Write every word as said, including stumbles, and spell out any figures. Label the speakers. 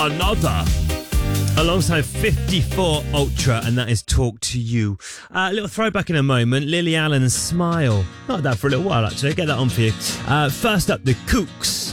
Speaker 1: Another. Alongside fifty-four Ultra, and that is Talk to You. Uh, a little throwback in a moment. Lily Allen's Smile. Not that for a little while, actually. Get that on for you. Uh, first up, the Kooks.